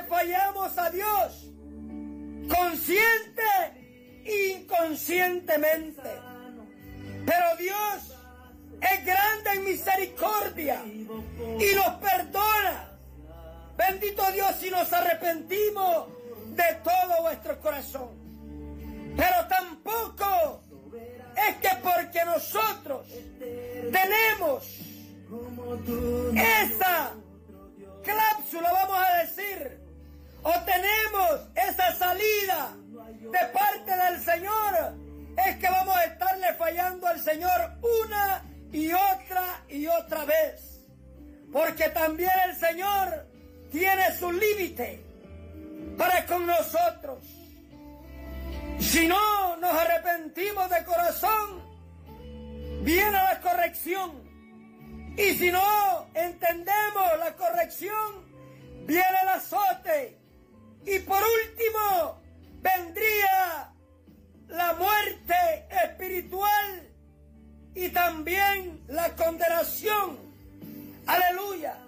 fallamos a Dios, consciente e inconscientemente. Pero Dios es grande en misericordia y nos perdona. Bendito Dios si nos arrepentimos de todo vuestro corazón. Pero tampoco es que porque nosotros tenemos esa cláusula, vamos a decir, o tenemos esa salida de parte del Señor, es que vamos a estarle fallando al Señor una y otra vez. Porque también el Señor tiene su límite para con nosotros. Si no nos arrepentimos de corazón, viene la corrección. Y si no entendemos la corrección, viene el azote. Y por último, vendría la muerte espiritual y también la condenación. Aleluya.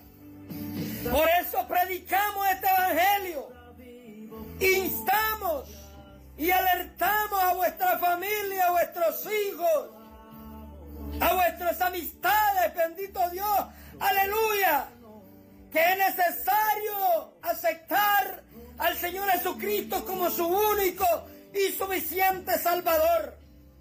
Por eso predicamos este evangelio. Instamos y alertamos a vuestra familia, a vuestros hijos, a vuestras amistades, bendito Dios, aleluya, que es necesario aceptar al Señor Jesucristo como su único y suficiente Salvador.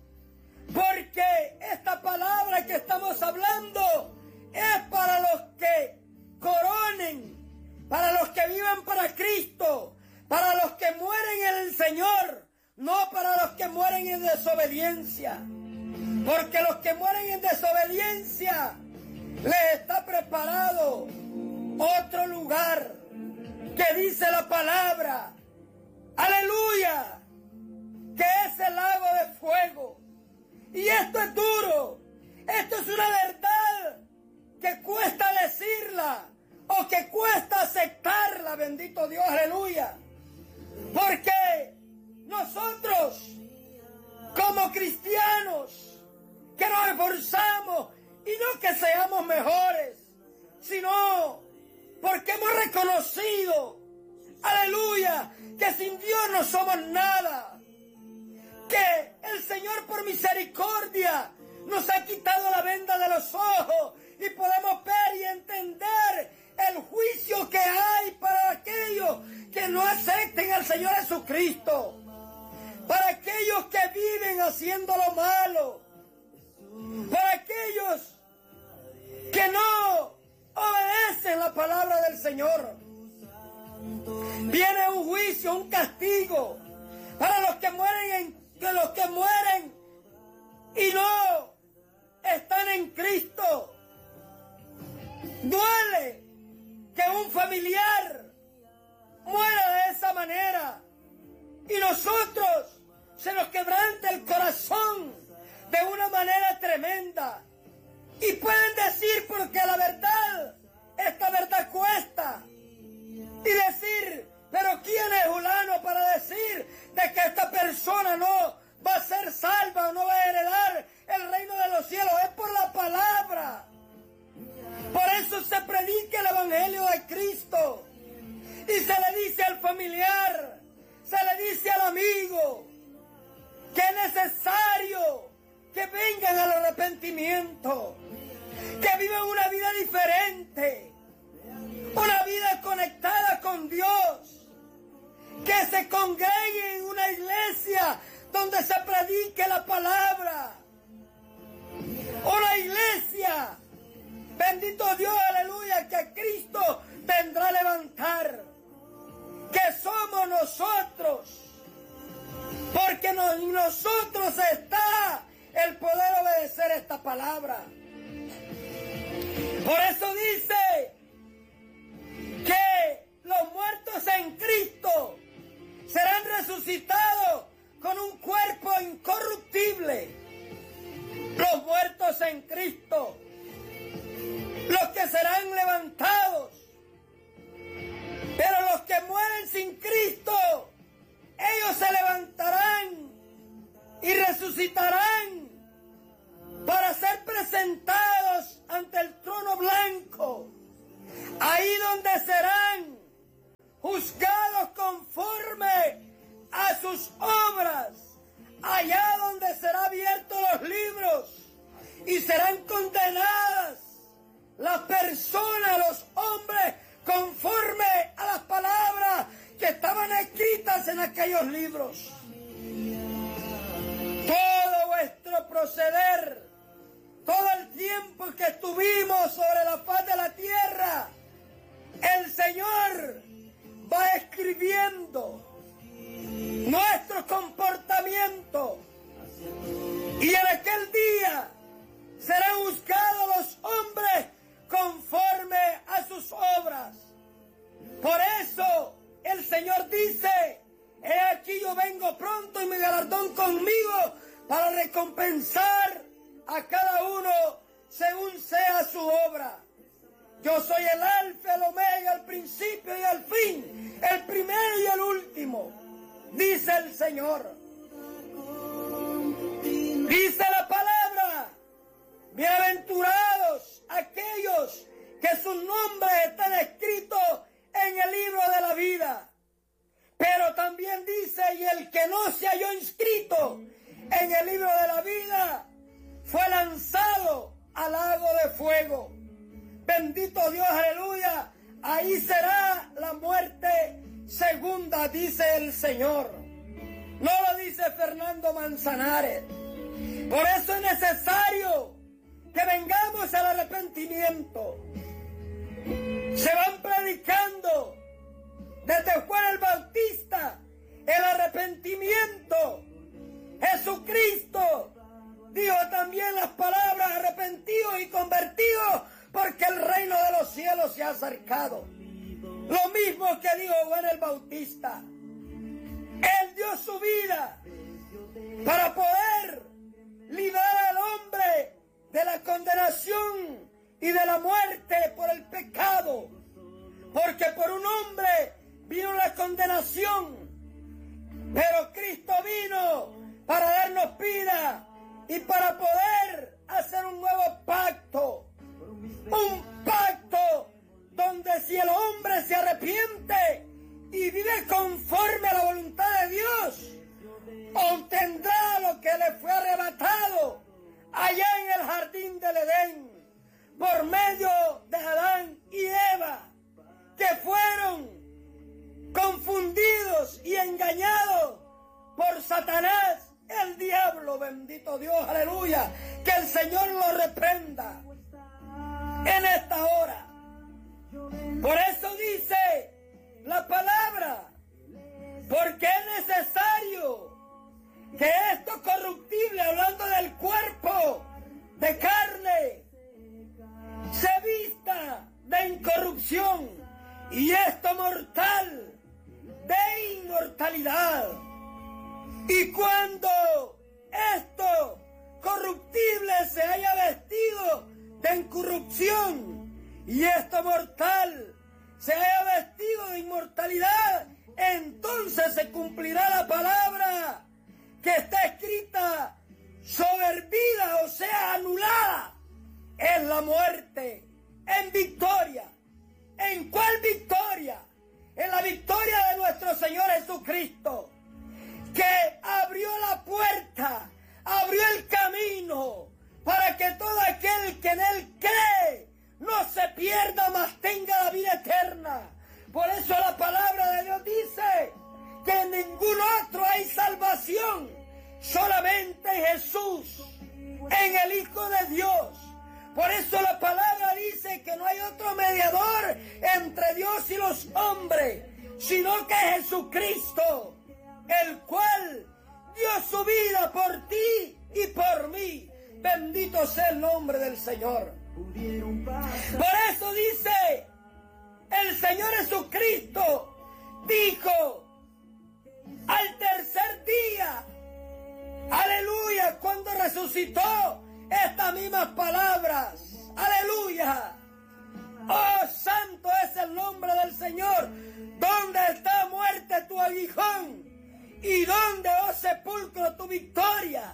Porque esta palabra que estamos hablando es para los que coronen, para los que vivan para Cristo, para los que mueren en el Señor, no para los que mueren en desobediencia. Porque los que mueren en desobediencia les está preparado otro lugar que dice la palabra, aleluya, que es el lago de fuego. Y esto es duro, esto es una verdad que cuesta decirla o que cuesta aceptarla, bendito Dios, aleluya. Porque nosotros como cristianos que nos esforzamos y no que seamos mejores, sino porque hemos reconocido, aleluya, que sin Dios no somos nada, que el Señor por misericordia nos ha quitado la venda de los ojos y podemos ver y entender el juicio que hay para aquellos que no acepten al Señor Jesucristo, para aquellos que viven haciendo lo malo, para aquellos que no obedecen la palabra del Señor. Viene un juicio, un castigo para los que mueren y no están en Cristo. Duele que un familiar muera de esa manera y nosotros se nos quebrante el corazón de una manera tremenda. Y pueden decir, porque la verdad, esta verdad cuesta. Y decir, pero ¿quién es fulano para decir de que esta persona no va a ser salva o no va a heredar el reino de los cielos? Es por la palabra. Por eso se predica el evangelio de Cristo. Y se le dice al familiar, se le dice al amigo, que es necesario que vengan al arrepentimiento, que vivan una vida diferente, una vida conectada con Dios, que se congreguen en una iglesia donde se predique la palabra, una iglesia, bendito Dios, aleluya, que Cristo vendrá a levantar, que somos nosotros, porque en nosotros está el poder obedecer esta palabra. Por eso dice que los muertos en Cristo serán resucitados con un cuerpo incorruptible. Los muertos en Cristo, los que serán levantados. Pero los que mueren sin Cristo, ellos se levantarán y resucitarán para ser presentados ante el trono blanco, ahí donde serán sus obras, allá donde serán abiertos los libros y serán condenadas las personas, los hombres, conforme a las palabras que estaban escritas en aquellos libros. Todo vuestro proceder, todo el tiempo que estuvimos sobre la faz de la tierra, el Señor va escribiendo nuestro comportamiento, y en aquel día serán juzgados los hombres conforme a sus obras. Por eso el Señor dice: he aquí yo vengo pronto y mi galardón conmigo para recompensar a cada uno según sea su obra. Yo soy el alfa, el omega, el principio y el fin, el primero y el último, dice el Señor. Dice la palabra: bienaventurados aquellos que sus nombres están escritos en el libro de la vida. Pero también dice: y el que no se halló inscrito en el libro de la vida fue lanzado al lago de fuego. Bendito Dios, aleluya. Ahí será la muerte segunda, dice el Señor. No lo dice Fernando Manzanares. Por eso es necesario que vengamos al arrepentimiento. Se van predicando desde Juan el Bautista el arrepentimiento. Jesucristo dijo también las palabras: arrepentidos y convertidos, porque el reino de los cielos se ha acercado. Lo mismo que dijo Juan el Bautista. Él dio su vida para poder librar al hombre de la condenación y de la muerte por el pecado. Porque por un hombre vino la condenación, pero Cristo vino para darnos vida y para poder hacer un nuevo pacto. Un pacto donde si el hombre se arrepiente y vive conforme a la voluntad de Dios, obtendrá lo que le fue arrebatado allá en el jardín del Edén por medio de Adán y Eva, que fueron confundidos y engañados por Satanás, el diablo. Bendito Dios, aleluya. Que el Señor lo reprenda en esta hora. Por eso dice la palabra: porque es necesario que esto corruptible, hablando del cuerpo de carne, se vista de incorrupción, y esto mortal de inmortalidad. Y cuando esto corruptible se haya vestido de incorrupción y esto mortal se haya vestido de inmortalidad, entonces se cumplirá la palabra que está escrita: soberbida, o sea, anulada es la muerte en victoria. ¿En cuál victoria? En la victoria de nuestro Señor Jesucristo, que abrió la puerta, abrió el camino para que todo aquel que en Él cree no se pierda, mas tenga la vida eterna. Por eso la palabra de Dios dice que en ningún otro hay salvación, solamente en Jesús, en el Hijo de Dios. Por eso la palabra dice que no hay otro mediador entre Dios y los hombres, sino que Jesucristo, el cual dio su vida por ti y por mí. Bendito sea el nombre del Señor. Por eso dice el Señor Jesucristo, dijo al tercer día, aleluya, cuando resucitó, estas mismas palabras, aleluya: oh, santo es el nombre del Señor. ¿Dónde está, muerte, tu aguijón? ¿Y dónde, oh sepulcro, tu victoria?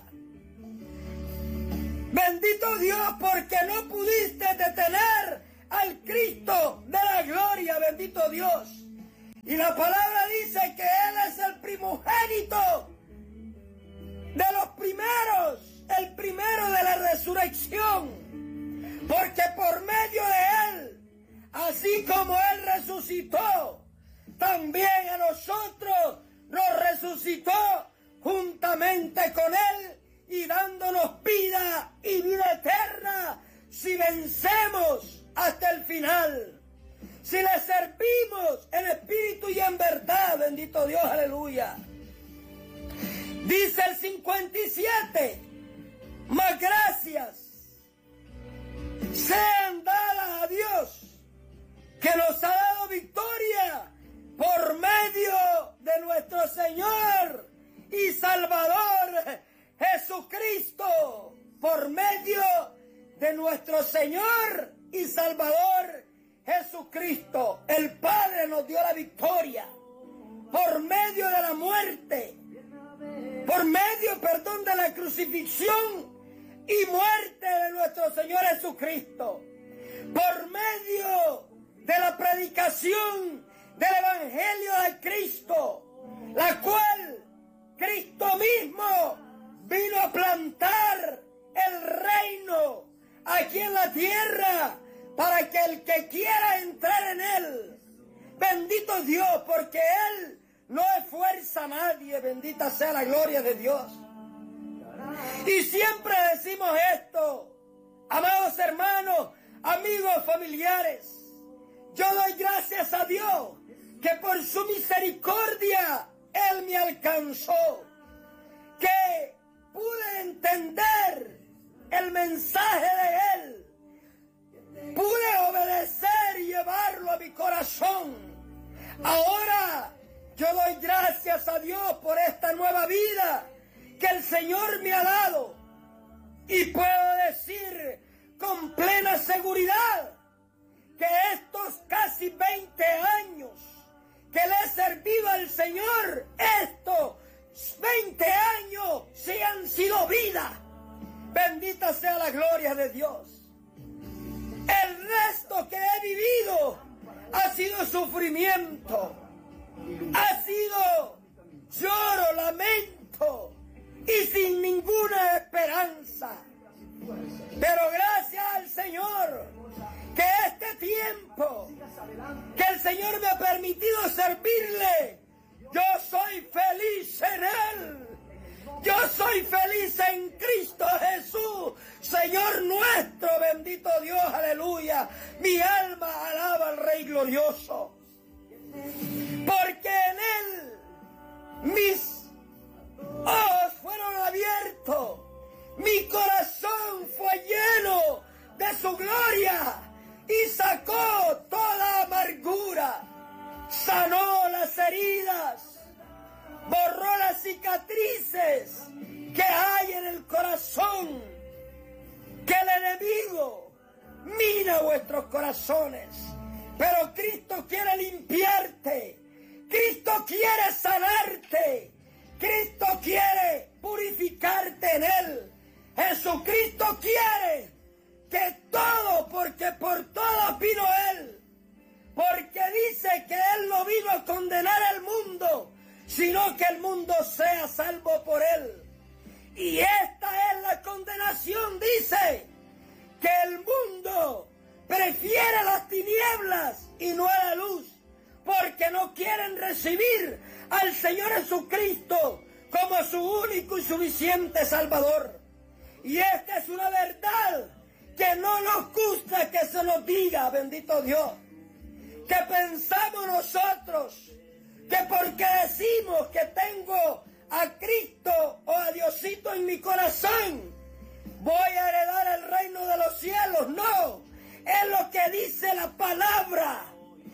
Bendito Dios, porque no pudiste detener al Cristo de la gloria, bendito Dios. Y la palabra dice que Él es el primogénito de los primeros, el primero de la resurrección, porque por medio de él, así como él resucitó, también a nosotros nos resucitó juntamente con él y dándonos vida y vida eterna si vencemos hasta el final. Si le servimos en espíritu y en verdad, bendito Dios, aleluya. Dice el 57, mas gracias sean dadas a Dios, que nos ha dado victoria por medio de nuestro Señor y Salvador Jesucristo, por medio de nuestro Señor y Salvador Jesucristo. El Padre nos dio la victoria por medio de la muerte, por medio, de la crucifixión y muerte de nuestro Señor Jesucristo, por medio de la predicación del Evangelio de Cristo, la cual Cristo mismo vino a plantar el reino aquí en la tierra, para que el que quiera entrar en él, bendito Dios, porque él no esfuerza a nadie, bendita sea la gloria de Dios. Y siempre decimos esto, amados hermanos, amigos, familiares, yo doy gracias a Dios que por su misericordia él me alcanzó, que pude entender el mensaje de él, pude obedecer y llevarlo a mi corazón. Ahora yo doy gracias a Dios por esta nueva vida que el Señor me ha dado, y puedo decir con plena seguridad que estos casi 20 años que le he servido al Señor, estos 20 años sí han sido vida. Bendita sea la gloria de Dios. El resto que he vivido ha sido sufrimiento, ha sido lloro, lamento y sin ninguna esperanza. Pero gracias al Señor que este tiempo que el Señor me ha permitido servirle, yo soy feliz en Él. Yo soy feliz en Cristo Jesús, Señor nuestro, bendito Dios, aleluya. Mi alma alaba al Rey glorioso, porque en Él mis ojos fueron abiertos, mi corazón fue lleno de su gloria y sacó toda amargura, sanó las heridas, borró las cicatrices que hay en el corazón, que el enemigo mina vuestros corazones. Pero Cristo quiere limpiarte, Cristo quiere sanarte, Cristo quiere purificarte en Él. Jesucristo quiere que todo, porque por todo vino Él, porque dice que Él no vino a condenar al mundo, sino que el mundo sea salvo por Él. Y esta es la condenación, dice, que el mundo prefiere las tinieblas y no a la luz, porque no quieren recibir al Señor Jesucristo como su único y suficiente Salvador. Y esta es una verdad que no nos gusta que se nos diga, bendito Dios, que pensamos nosotros que porque decimos que tengo a Cristo o a Diosito en mi corazón, voy a heredar el reino de los cielos. No, es lo que dice la palabra.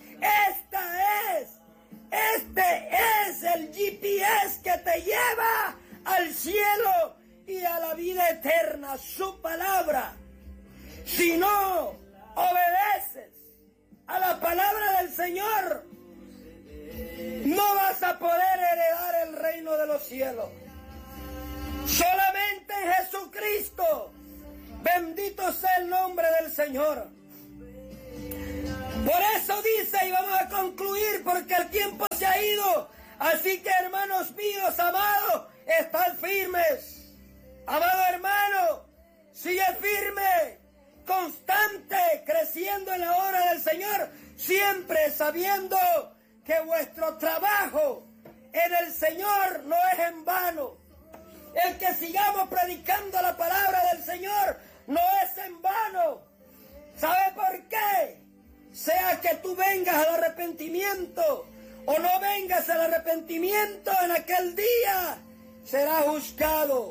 Este es el GPS que te lleva al cielo y a la vida eterna, su palabra. Si no obedeces a la palabra del Señor, no vas a poder heredar el reino de los cielos. Solamente en Jesucristo. Bendito sea el nombre del Señor. Por eso dice, y vamos a concluir porque el tiempo se ha ido, Así que, hermanos míos, amados, estad firmes. Amado hermano, sigue firme, constante, creciendo en la obra del Señor, siempre sabiendo que vuestro trabajo en el Señor no es en vano. El que sigamos predicando la palabra del Señor no es en vano. ¿Sabe por qué? Sea que tú vengas al arrepentimiento o no vengas al arrepentimiento, en aquel día será juzgado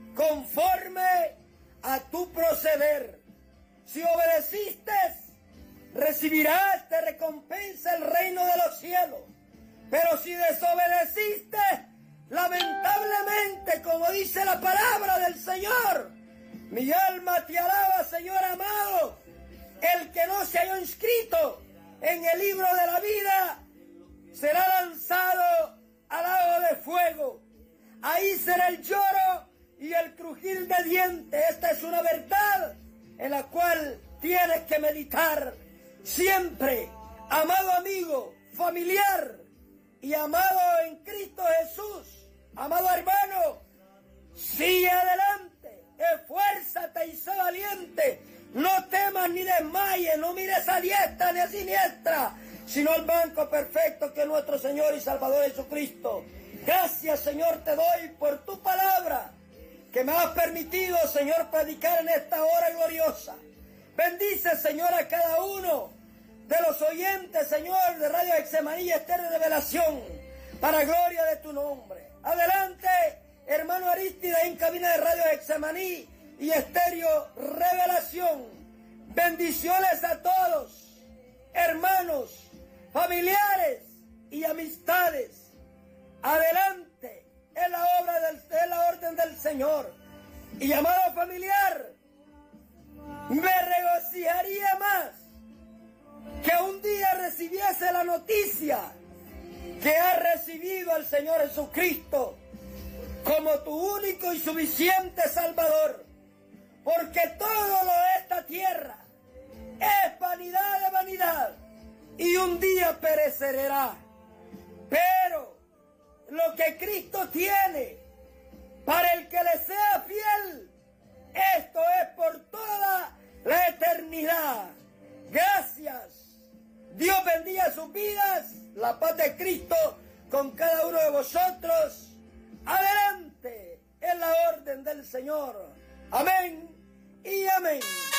conforme a tu proceder. Si obedeciste, recibirás de recompensa el reino de los cielos. Pero si desobedeciste, lamentablemente, como dice la palabra del Señor, mi alma te alaba, Señor amado, el que no se haya inscrito en el libro de la vida será lanzado al lago de fuego. Ahí será el lloro y el crujir de dientes. Esta es una verdad en la cual tienes que meditar siempre, amado amigo, familiar y amado en Cristo Jesús. Amado hermano, sigue adelante, esfuérzate y sé valiente. No temas ni desmayes, no mires a diestra ni a siniestra, sino al banco perfecto que es nuestro Señor y Salvador Jesucristo. Gracias, Señor, te doy por tu palabra, que me has permitido, Señor, predicar en esta hora gloriosa. Bendice, Señor, a cada uno de los oyentes, Señor, de Radio Getsemaní y Estéreo de Revelación, para gloria de tu nombre. Adelante, hermano Aristide, en cabina de Radio Getsemaní y Estéreo Revelación. Bendiciones a todos, hermanos, familiares y amistades. Adelante en la obra en la orden del Señor. Y amado familiar, me regocijaría más que un día recibiese la noticia que has recibido al Señor Jesucristo como tu único y suficiente Salvador, porque todo lo de esta tierra es vanidad de vanidad y un día perecerá. Pero lo que Cristo tiene para el que le sea fiel, esto es por toda la eternidad. Gracias. Dios bendiga sus vidas. La paz de Cristo con cada uno de vosotros. Adelante en la orden del Señor. Amén y amén.